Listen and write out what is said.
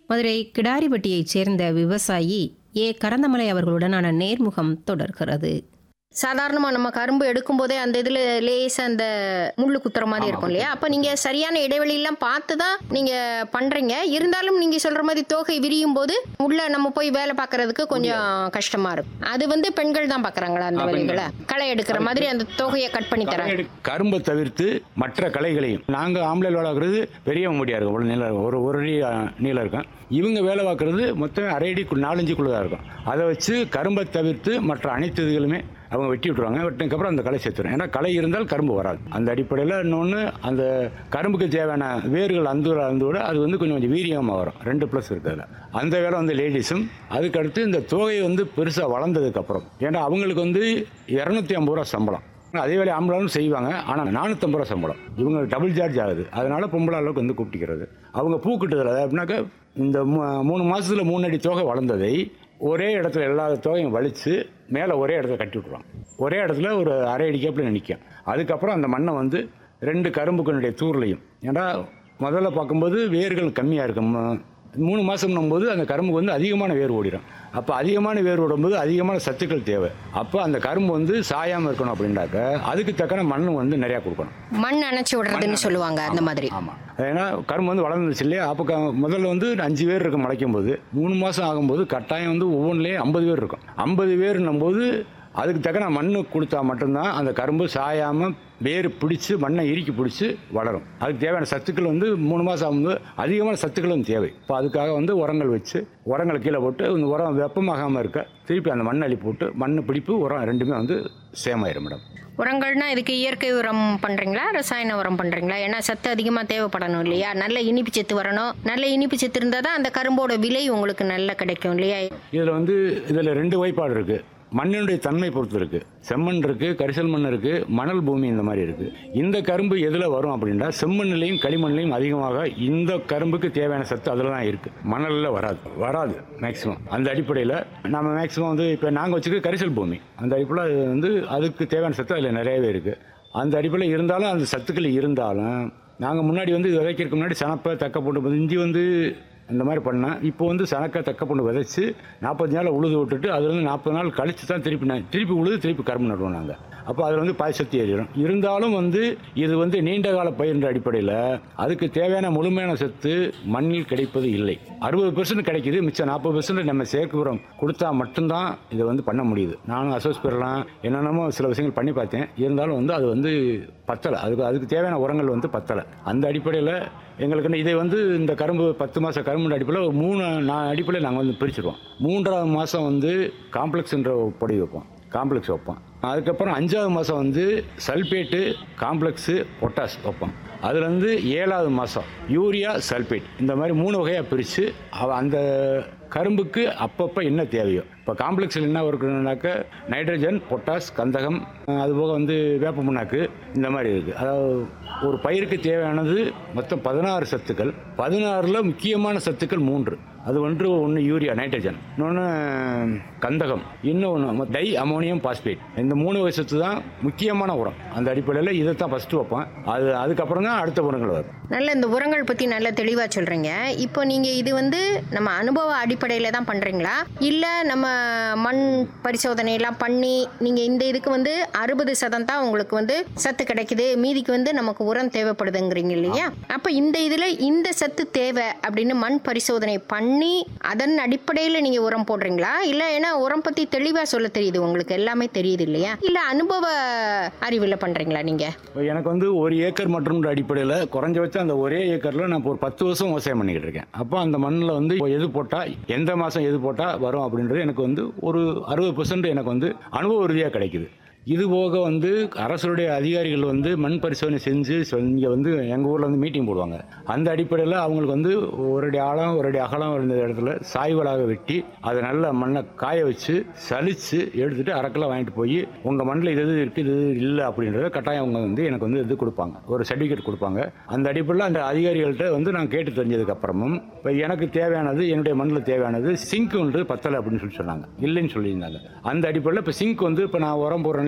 மதுரை கிடாரிப்பட்டியைச் சேர்ந்த விவசாயி ஏ கரந்தமலை அவர்களுடனான நேர்முகம் தொடர்கிறது. சாதாரணமாக நம்ம கரும்பு எடுக்கும் போதே அந்த இதில் லேசாக அந்த முள்ளு குத்துற மாதிரி இருக்கும் இல்லையா? அப்போ நீங்கள் சரியான இடைவெளியெல்லாம் பார்த்து தான் நீங்கள் பண்ணுறீங்க. இருந்தாலும் நீங்கள் சொல்கிற மாதிரி தோகை விரியும் போது உள்ள நம்ம போய் வேலை பார்க்கறதுக்கு கொஞ்சம் கஷ்டமாக இருக்கும். அது பெண்கள் தான் பார்க்குறாங்களா அந்த வேலைகளை? களை எடுக்கிற மாதிரி அந்த தோகையை கட் பண்ணி தராங்க. கரும்பை தவிர்த்து மற்ற களைகளையும் நாங்கள் ஆம்பளை வேலை பார்க்குறது பெரிய முடியா இருக்கும், ஒரு நீளம் ஒரு அடி நீளம் இருக்கும். இவங்க வேலை பார்க்குறது மொத்தம் 1/2 அடி 4 இன்ச்சுக்குள்ளே தான் இருக்கும். அதை வச்சு கரும்பை தவிர்த்து மற்ற அனைத்து இதுகளுமே அவங்க வெட்டி விட்டுருவாங்க. வெட்டினதுக்கப்புறம் அந்த களை சேர்த்துரும். ஏன்னா களை இருந்தால் கரும்பு வராது. அந்த அடிப்படையில் இன்னொன்று, அந்த கரும்புக்கு தேவையான வேர்கள் அந்தோட அது கொஞ்சம் வீரியமாக வரும். 2+ இருக்கிறதுல அந்த வேலை லேடிஸும். அதுக்கடுத்து இந்த தொகை பெருசாக வளர்ந்ததுக்கப்புறம், ஏன்னா அவங்களுக்கு 250 ரூபா சம்பளம். அதே வேலை ஆம்பளாலும் செய்வாங்க. ஆனால் 450 ரூபா சம்பளம். இவங்க டபுள் சார்ஜ் ஆகுது. அதனால பொம்பளை அளவுக்கு கூப்பிட்டுக்கிறது. அவங்க பூ கிட்டதில்லை. அப்படின்னாக்கா இந்த 3 மாதத்தில் 3 அடி தொகை வளர்ந்ததை ஒரே இடத்துல எல்லா தொகையும் வலித்து மேலே ஒரே இடத்துல கட்டி விட்ருவாங்க. ஒரே இடத்துல ஒரு 1/2 அடி கேப்பில் நிற்கும். அதுக்கப்புறம் அந்த மண்ணை 2 கரும்புக்கனுடைய தூர்லையும், ஏன்னா முதல்ல பார்க்கும்போது வேர்கள் கம்மியாக இருக்கும். 3 மாதம்னும் போது அந்த கரும்புக்கு அதிகமான வேர் ஓடிடும். அப்போ அதிகமான வேர் ஓடும்போது அதிகமான சத்துக்கள் தேவை. அப்போ அந்த கரும்பு சாயாமல் இருக்கணும் அப்படின்னாக்க அதுக்கு தக்கன மண் நிறையா கொடுக்கணும். மண் அணைச்சி விடுறதுன்னு சொல்லுவாங்க அந்த மாதிரி. ஆமாம். ஏன்னா கரும்பு வளர்ந்துச்சு இல்லையா? அப்போ முதல்ல 5 வேர் இருக்கும். முளைக்கும் போது 3 மாதம் ஆகும்போது கட்டாயம் ஒவ்வொன்றுலேயும் 50 வேர் இருக்கும். 50 வேர்னும் போது அதுக்கு தக்கன மண் கொடுத்தா மட்டும்தான் அந்த கரும்பு சாயாமல் வேர் பிடிச்சி மண்ணை இறுக்கி பிடிச்சி வளரும். அதுக்கு தேவையான சத்துக்கள் 3 மாதம் ஆகும்போது அதிகமான சத்துக்களும் தேவை. இப்போ அதுக்காக உரங்கள் வச்சு உரங்களை கீழே போட்டு இந்த உரம் வெப்பமாகாமல் இருக்க திருப்பி அந்த மண் அள்ளி போட்டு மண் பிடிப்பு உரம் ரெண்டுமே சேமாயிரும் மேடம். உரங்கள்னா இதுக்கு இயற்கை உரம் பண்ணுறீங்களா, ரசாயன உரம் பண்ணுறீங்களா? ஏன்னா சத்து அதிகமாக தேவைப்படணும் இல்லையா? நல்ல இனிப்பு சத்து வரணும். நல்ல இனிப்பு சத்து இருந்தால் தான் அந்த கரும்போட விலை உங்களுக்கு நல்லா கிடைக்கும் இல்லையா? இதில் 2 வகைப்பாடு இருக்குது. மண்ணினுடைய தன்மை பொறுத்து இருக்குது. செம்மண் இருக்குது, கரிசல் மண் இருக்குது, மணல் பூமி இந்த மாதிரி இருக்குது. இந்த கரும்பு எதில் வரும் அப்படின்னா செம்மண்ணிலையும் களிமண்ணிலையும் அதிகமாக இந்த கரும்புக்கு தேவையான சத்து அதில் தான் இருக்குது. மணலில் வராது மேக்ஸிமம். அந்த அடிப்படையில் நம்ம மேக்ஸிமம் இப்போ நாங்கள் வச்சுக்க கரிசல் பூமி. அந்த அடிப்படையில் அதுக்கு தேவையான சத்து அதில் நிறையவே இருக்குது. அந்த அடிப்படையில் இருந்தாலும் அந்த சத்துக்கள் இருந்தாலும் நாங்கள் முன்னாடி இது விதைக்கிறதுக்கு முன்னாடி சனப்பை தக்க போட்டு இஞ்சி இந்த மாதிரி பண்ணேன். இப்போ சனக்கை தக்க பொண்ணு விதைச்சி 40 நாள் உழுது விட்டுட்டு அதுலேருந்து 40 நாள் கழித்து தான் திருப்பி உழுது திருப்பி கரும்பு நடுவோம் நாங்கள். அப்போ அதில் பாய் சக்தி ஏறிடும். இருந்தாலும் இது நீண்ட கால பயிர்ன்ற அடிப்படையில் அதுக்கு தேவையான முழுமையான சத்து மண்ணில் கிடைப்பது இல்லை. 60% கிடைக்குது. மிச்சம் 40% நம்ம செயற்கை உரம் கொடுத்தா மட்டும்தான் இதை பண்ண முடியுது. நானும் அசோஸ் பெறலாம் என்னென்னமோ சில விஷயங்கள் பண்ணி பார்த்தேன். இருந்தாலும் அது பத்தலை. அதுக்கு தேவையான உரங்கள் பத்தலை. அந்த அடிப்படையில் எங்களுக்கு இதை இந்த கரும்பு 10 மாத கரும்பு அடிப்படையில் 3 அடிப்படையில் நாங்கள் பிரிச்சுருவோம். 3ஆவது மாதம் காம்ப்ளெக்ஸ்ன்ற பொடி வைப்போம், காம்ப்ளெக்ஸ் வைப்போம். அதுக்கப்புறம் 5ஆவது மாதம் சல்பேட்டு, காம்ப்ளெக்ஸு, பொட்டாஸ் வைப்போம். அதுலேருந்து 7ஆவது மாதம் யூரியா, சல்பேட் இந்த மாதிரி 3 வகையாக பிரித்து அந்த கரும்புக்கு அப்பப்போ என்ன தேவையோ. இப்போ காம்ப்ளெக்ஸில் என்ன இருக்குனாக்க நைட்ரஜன், பொட்டாஸ், கந்தகம், அதுபோக வேப்ப புண்ணாக்கு இந்த மாதிரி இருக்குது. அதாவது ஒரு பயிருக்கு தேவையானது மொத்தம் 16 சத்துக்கள். 16ல் முக்கியமான சத்துக்கள் 3. அது ஒன்று யூரியா, நைட்ரஜன், இன்னொன்று கந்தகம், இன்னொன்று டை அமோனியம் பாஸ்பேட். இந்த 3 வகை சத்து தான் முக்கியமான உரம். அந்த அடிப்படையில் இதை தான் ஃபஸ்ட்டு வைப்பேன். அதுக்கப்புறம் தான் அடுத்த உரங்கள் வரும். நல்ல இந்த உரங்கள் பற்றி நல்ல தெளிவாக சொல்கிறீங்க. இப்போ நீங்கள் இது நம்ம அனுபவ அடிப்படையில் தான் பண்ணுறீங்களா, இல்லை நம்ம மண் பரிசோதனையெல்லாம் பண்ணி நீங்கள் இந்த இதுக்கு 60% தான் உங்களுக்கு சத்து கிடைக்குது, மீதிக்கு நமக்கு உரம் தேவைப்படுதுங்கிறீங்க இல்லையா? அப்போ இந்த இதில் இந்த சத்து தேவை அப்படின்னு மண் பரிசோதனை பண்ணி அதன் அடிப்படையில் நீங்கள் உரம் போடுறீங்களா? இல்லை ஏன்னா உரம் பற்றி தெளிவாக சொல்ல தெரியுது உங்களுக்கு, எல்லாமே தெரியுது இல்லையா? இல்லை அனுபவ அறிவில் பண்ணுறீங்களா நீங்கள்? எனக்கு 1 ஏக்கர் மற்றும் அடிப்படையில் குறைஞ்சபட்சம் அந்த ஒரே ஏக்கரில் நான் ஒரு 10 வருஷம் விவசாயம் பண்ணிக்கிட்டு இருக்கேன். அப்போ அந்த மண்ணில் எது போட்டால் எந்த மாதம் எது போட்டால் வரும் அப்படின்றது எனக்கு ஒரு 60% எனக்கு அனுபவ ரீதியாக கிடைக்குது. இது போக அரசுடைய அதிகாரிகள் மண் பரிசோதனை செஞ்சு இங்கே எங்கள் ஊரில் மீட்டிங் போடுவாங்க. அந்த அடிப்படையில் அவங்களுக்கு ஒரு அடி ஆழம் ஒரு அடி அகலம் இருந்த இடத்துல சாய்வலாக வெட்டி அதை நல்ல மண்ணை காய வச்சு சலித்து எடுத்துகிட்டு அரைக்கெல்லாம் வாங்கிட்டு போய் உங்கள் மண்ணில் இது இருக்குது இது இல்லை அப்படின்றத கட்டாயம் அவங்க எனக்கு இது கொடுப்பாங்க, ஒரு சர்டிஃபிகேட் கொடுப்பாங்க. அந்த அடிப்படையில் அந்த அதிகாரிகள்கிட்ட நான் கேட்டு தெரிஞ்சதுக்கப்புறமும் இப்போ எனக்கு தேவையானது, என்னுடைய மண்ணில் தேவையானது சிங்க் பத்தலை அப்படின்னு சொன்னாங்க, இல்லைன்னு சொல்லியிருந்தாங்க. அந்த அடிப்படையில் இப்போ சிங்க் இப்போ நான் உரம் போடுறேன்